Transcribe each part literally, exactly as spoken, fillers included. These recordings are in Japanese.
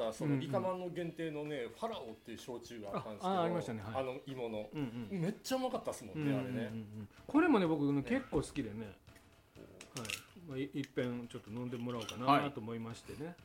ったそのリカマンの限定のね、うんうん、ファラオっていう焼酎があったんですけど、 あ, あ, ありましたね、はい、あの芋の、うんうん、めっちゃうまかったですもんね、うんうんうん、あれね。 これもね僕ね結構好きでね、はい、まあ、いっぺんちょっと飲んでもらおうかなと思いましてね、はい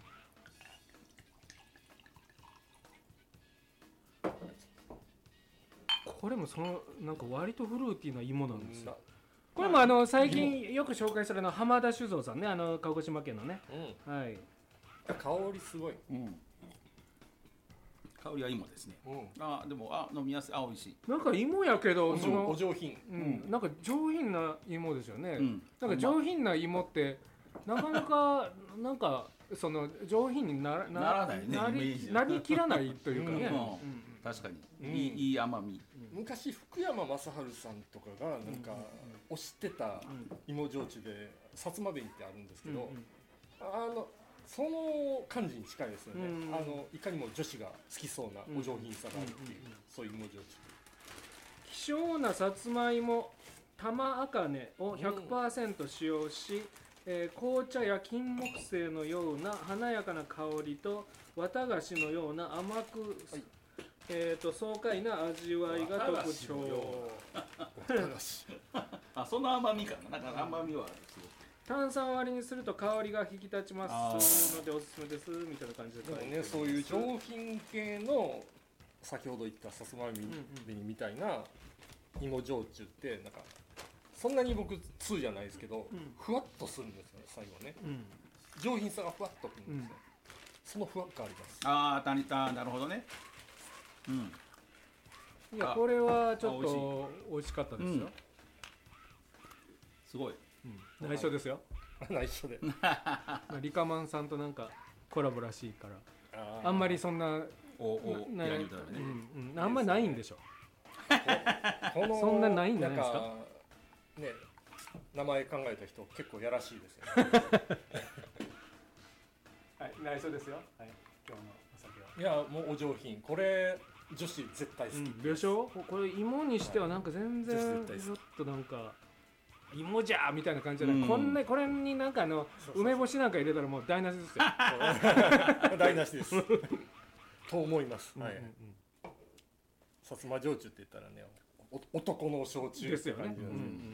はい、これもそのなんか割とフルーティーな芋なんですよ。これもあの最近よく紹介されるの浜田酒造さんね、あの鹿児島県のね、うん、はい、 香りすごい、うん、 香りは芋ですね、うん、あでもあ飲みやすい、あ美味しい、 なんか芋やけどそのお上品、 うん、なんか上品な芋ですよね、うん、なんか上品な芋ってなかなかなんかその上品にな ら, な, ならないね、 な り, なりきらないというかね、うんうん、 確かに、うん、い, い, いい甘み、 うん、昔福山雅治さんとかがなんか推してた芋焼酎で薩摩弁ってあるんですけど、うんうん、あのその感じに近いですよね、うんうん、あのいかにも女子が好きそうなお上品さがあるっていう、うんうんうん、そういう芋焼酎、 希少なさつまいも玉茜を ひゃくパーセント 使用し、うん、えー、紅茶や金木犀のような華やかな香りと綿菓子のような甘く、はい、えー、と爽快な味わいが特徴あ、その甘みかな、なんか甘みはある、すごく炭酸割りにすると香りが引き立ちますのでおすすめですみたいな感じで書いてます。 でもね、そういう上品系の先ほど言ったさつまいもみたいな芋焼酎ってなんかそんなに僕通じゃないですけど、うん、ふわっとするんですよね、最後ね、うん、上品さがふわっとくるんですよ、うん、そのふわっがあります。 ああ、なるほどね、 うん、いやこれはちょっと美味しかったですよ、うん、 すごい、 うん、内緒ですよ内緒でリカマンさんとなんかコラボらしいから、 あ, あんまりそんなおおな、ね、 うんうん、あんまりないんでしょこのそんなないんじゃないですかね、名前考えた人結構やらしいですよねはい、内緒ですよ、はい、今日のお酒は。 いやもうお上品、これ女子絶対好き、うん、 でしょ。これ芋にしてはなんか全然ちょっとなんか芋じゃーみたいな感じじゃない、うん、こんなこれになんかあのそうそうそう梅干しなんか入れたらもう台無しですよ台無しですと思います、はい、うんうんうん、薩摩焼酎って言ったらね男の焼酎ですよね、うんうんうん、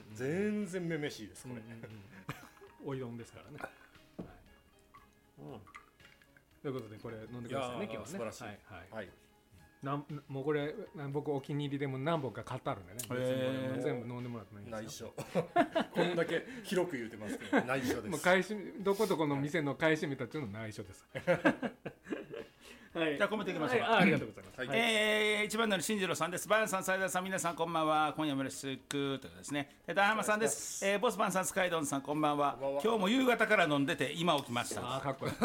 全然めめしいですこれ、うんうんうん、 お色ですからね、はい、うん、ということでこれ飲んでくださいね今日はね。 素晴らしい、はいはいはい、なんもうこれ僕お気に入りでも何本か買ってあるんでね、別に全部飲んでもらってもいいんですよ。 内緒こんだけ広く言うてますけど内緒です。 もう買い占めどこどこの店の買い占めたっていうのは内緒ですはい、じゃあコメントいきましょう、 はい、あ, ありがとうございます、はい、 えー、一番乗り新次郎さんです。バーンさん、斉田さん、皆さんこんばんは。今夜もよろしくということですね。ダハマさんです、えー、ボスバンさん、スカイドンさんこんばんは。今日も夕方から飲んでて今起きました。 あかっこいい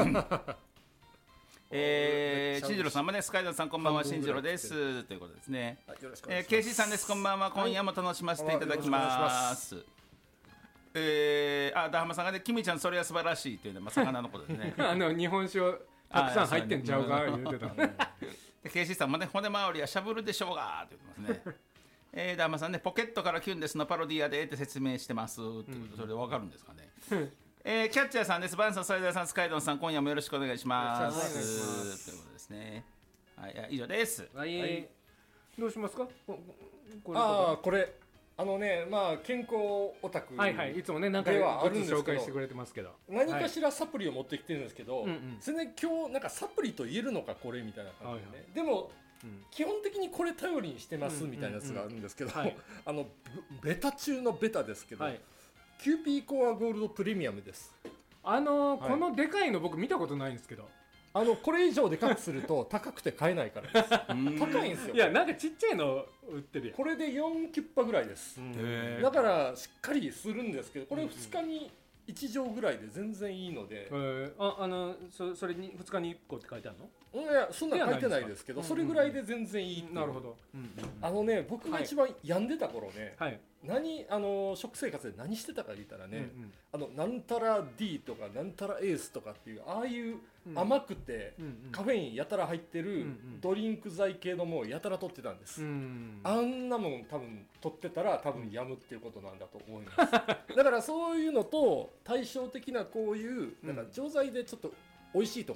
えー、新次郎さんもね、スカイドンさんこんばんは、新次郎ですということですね。 はい、よろしくお願いします。えー、 ケーシー さんです、こんばんは。今夜も楽しませていただきます。はい、えー、あ、ダハマさんがね、キミちゃんそれは素晴らしいというのは、まあ、魚のことですねあの日本酒をたくさん入ってんちゃうか言うてたでケーシー さんもね、骨周りはしゃぶるでしょうがって言ってますねえー、ダーマさんね、ポケットからキュンですのパロディアでって説明してますってこと、うん、それで分かるんですかねえー、キャッチャーさんです。バンさん、サイダーさん、スカイドンさん、今夜もよろしくお願いしますということですね。はい、以上です。 はい、はい、どうしますか。これああこれあのね、まあ健康オタクはいはい、いつもねなんか紹介してくれてますけど、 何かしらサプリを持ってきてるんですけど、はい、それで今日なんかサプリと言えるのかこれみたいな感じでね、はいはい、でも、うん、基本的にこれ頼りにしてますみたいなやつがあるんですけど、あのベタ中のベタですけど、はい、キューピーコアゴールドプレミアムです。 あのーはい、このでかいの僕見たことないんですけど、 あのこれ以上でかくすると高くて買えないからです高いんですよ。 いやなんかちっちゃいの売ってるやん。 これでよんキュッパぐらいです。だからしっかりするんですけど、これふつかにいち錠ぐらいで全然いいので、 ああの そ, それにふつかにいっこって書いてあるの。 いやそんな書いてないですけど、それぐらいで全然いいっていう。 なるほど、うんうん、 あのね僕が一番病んでた頃ね、 はい、 何あの食生活で何してたか言ったらね、うんうん、あのなんたら D とかなんたらエースとかっていうああいう甘くて、うんうんうん、カフェインやたら入ってるドリンク剤系のものをやたら取ってたんです、うんうん、あんなもん多分取ってたら多分やむっていうことなんだと思いますだからそういうのと対照的なこういうなんか錠剤でちょっと美味しいとこが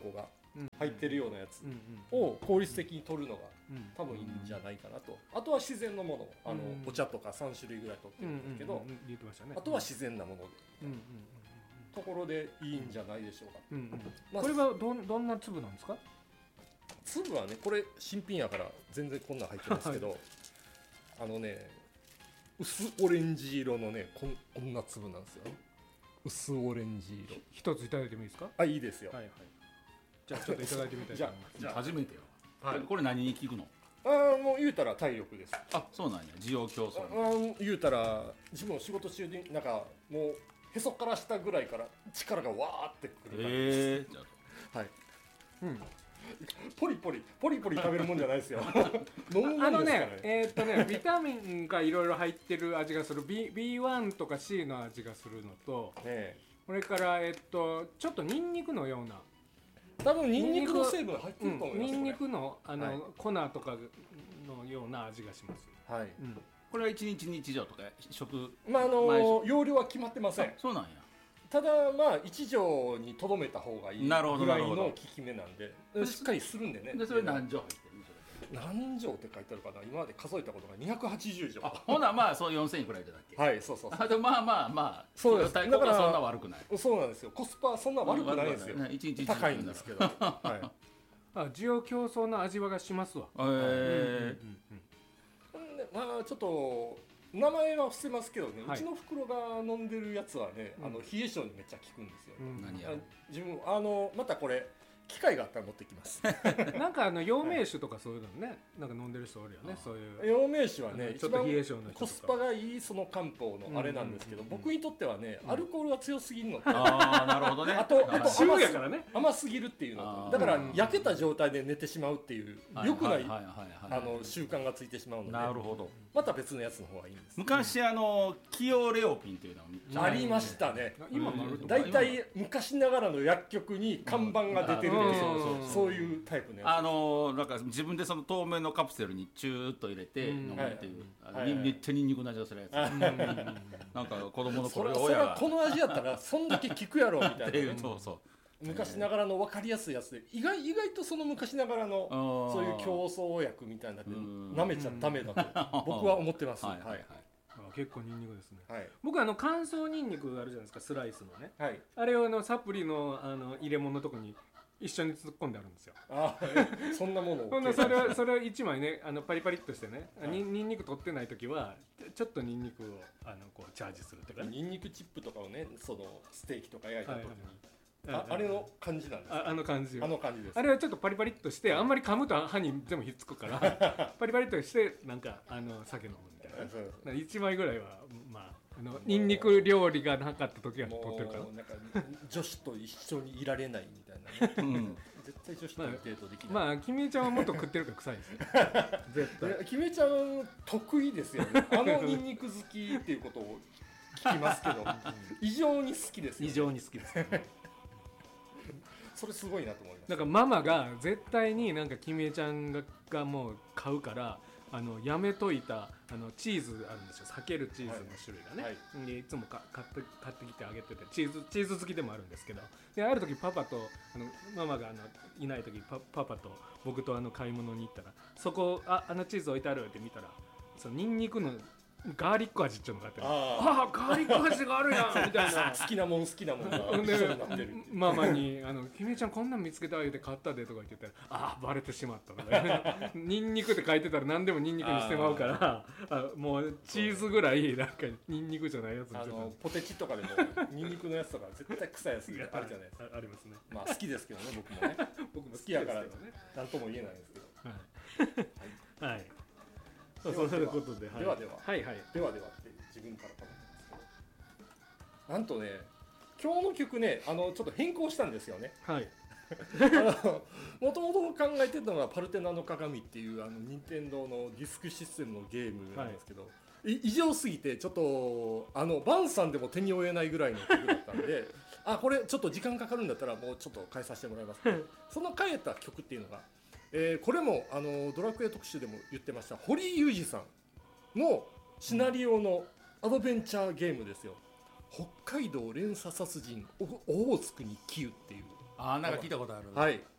入ってるようなやつを効率的に取るのが多分いいんじゃないかなと。あとは自然のもの、あのお茶とかさん種類ぐらい取ってるんですけど、あとは自然なものでところでいいんじゃないでしょうか。 これはどどんな粒なんですか？ 粒はね、これ新品やから全然こんなん入ってますけど、あのね、薄オレンジ色のね、こん、こんな粒なんですよ。薄オレンジ色。 一ついただいてもいいですか？ あ、いいですよ。 はいはい。じゃあちょっといただいてみたいと思います。 じゃあ初めてよ。はい、これ何に効くの？ ああ、もう言うたら体力です。 あ、そうなんや。需要競争。 ああ、言うたら自分仕事中になんかもうへそから下ぐらいから力がわーってくる感じです。 えー、じゃあはい。うん。ポリポリポリポリ食べるもんじゃないですよ。飲むもんですからね。あのね、 えー、っとね、ビタミンがいろいろ入ってる味がする。B ビーワン とか C の味がするのと、ね、これからえー、っとちょっとニンニクのような。 多分ニンニクの成分入ってると思います。 ニンニクのあの、はい、粉とかのような味がします。 はい。うん、これは一日日常とか食。 まああの容量は決まってません。 そうなんや。 ただまあ一錠にとどめた方がいいぐらいの効き目なんで、しっかりするんでね。 でそれ何錠入ってる？ 何錠って書いてあるかな。今まで数えたことがにひゃくはちじゅう錠。 あ、ほなまあそうよんせんえんくらいじゃなっけ。 はい、そうそうそう。 あでもまあまあまあ。 そうです。 だからそんな悪くない。 そうなんですよ。コスパそんな悪くないんですよ。一日高いんですけど。はい。 あ、需要競争の味はがしますわ。 へえ。 まあちょっと名前は伏せますけどね。うちの袋が飲んでるやつはね、あの冷え性にめっちゃ効くんですよ。 何や。 自分あのまたこれ。機会があったら持ってきます。 なんかあの陽明酒とかそういうのね、なんか飲んでる人おるよね。そういう陽明酒はね、 ちょっと冷え性のコスパがいいその漢方のあれなんですけど、僕にとってはね、アルコールが強すぎるの。 ああ、なるほどね。 あとあと甘やからね、 甘すぎるっていうの。だから焼けた状態で寝てしまうっていう良くないあの習慣がついてしまうので。 なるほど。 また別のやつの方がいいんです。 昔あのキヨレオピンっていうのありましたね。 今もあると。 だいたい昔ながらの薬局に看板が出てる。そういうタイプのやつ。 あのなんか自分でその透明のカプセルにチューッと入れて飲むっていう、めっちゃニンニクの味がするやつ。なんか子供の頃親がこの味やったらそんだけ効くやろみたいな。 そうそう。 昔ながらの分かりやすいやつで、意外意外とその昔ながらのそういう競争薬みたいなで舐めちゃダメだと僕は思ってます。はいはい。 結構ニンニクですね。僕あの乾燥ニンニクがあるじゃないですか、スライスのね。あれをあのサプリのあの入れ物のとこに一緒に突っ込んであるんですよ。ああ、 そんなものを。 ほんでそれはそれを一枚ね、あのパリパリっとしてね、にニンニク取ってない時はちょっとニンニクをあのこうチャージするとかね。 ニンニクチップとかをね、そのステーキとか焼いた時に、あ, あれの感じなんですか。 あ, あの感じ。 あの感じです。 あれはちょっとパリパリっとして、あんまり噛むと歯に全部ひっつくからパリパリっとしてなんかあの酒飲むみたいな。いちまいぐらいはまあ。あのニンニク料理がなかった時は取ってるから。なんか女子と一緒にいられないみたいなね。うん、絶対女子とデートできない。 まあキミちゃんはもっと食ってるから臭いですよ。絶対。 キミちゃん得意ですよね。あのニンニク好きっていうことを聞きますけど、異常に好きですよ、ね。 異常に好きです。 それすごいなと思います。 なんかママが絶対になんかキミちゃんががもう買うから。あのやめといたあのチーズあるんですよ。避けるチーズの種類がね、はいはい、でいつもか買って買ってきてあげてて、チーズチーズ好きでもあるんですけど、である時パパとあのママがあのいない時パパパと僕とあの買い物に行ったら、そこああのチーズ置いてあるって見たら、そのニンニクのガーリック味っていうのがあって、ああガーリック味があるやんみたいな好きなもん好きなもんが一緒になってる。 ママにあの「君ちゃんこんなん見つけてあげて買ったで」とか言ってたら「ああバレてしまった」とかニンニクって書いてたら何でもニンニクにしてまうから、あもうチーズぐらいなんかニンニクじゃないやつに。 あのポテチとかでもニンニクのやつとか絶対臭いやつあるじゃないですか。 ありますね。 まあ好きですけどね、僕もね。僕も好きやから何とも言えないですけど。はい。そういうことで、 ではでは、 はいはい、 ではではって自分から頼んだんですけど、なんとね、今日の曲ね、あのちょっと変更したんですよね。 はい。 もともと考えてたのはパルテナの鏡っていうあの任天堂のディスクシステムのゲームなんですけど、はい、異常すぎてちょっとあのバンさんでも手に負えないぐらいの曲だったんで、あこれちょっと時間かかるんだったらもうちょっと変えさせてもらいます。その変えた曲っていうのが。えー、これもあのドラクエ特集でも言ってました堀井雄二さんのシナリオのアドベンチャーゲームですよ。北海道連鎖殺人オホーツクにキュっていう。 ああなんか聞いたことある。 はい。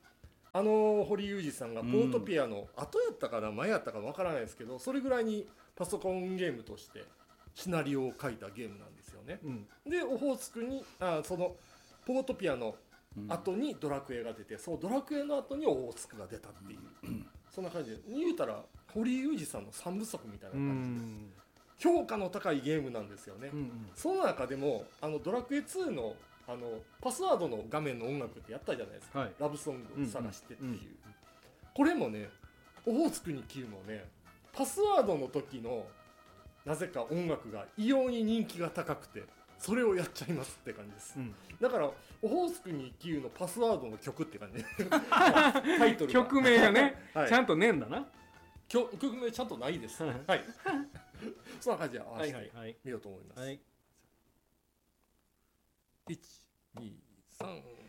あの堀裕二さんがポートピアの後やったかな前やったかわからないですけど、それぐらいにパソコンゲームとしてシナリオを書いたゲームなんですよね、うん、でオホーツクにあそのポートピアの後にドラクエが出て、そのドラクエの後にオホーツクが出たっていう、うん、そんな感じで言うたら堀裕二さんの三部作みたいな感じで評価の高いゲームなんですよね、うんうん、その中でもあのドラクエツーのあのパスワードの画面の音楽ってやったじゃないですか、はい、ラブソングを探してっていう、うんうん、これもねオホーツクにきゅうもねパスワードの時のなぜか音楽が異様に人気が高くてそれをやっちゃいますって感じです、うん、だからオホーツクにきゅうのパスワードの曲って感じタイトルが曲名がね、はい、ちゃんとねえんだな曲名ちゃんとないですはいそんな感じで合わせてみようと思います、はいはい、いち、に、さん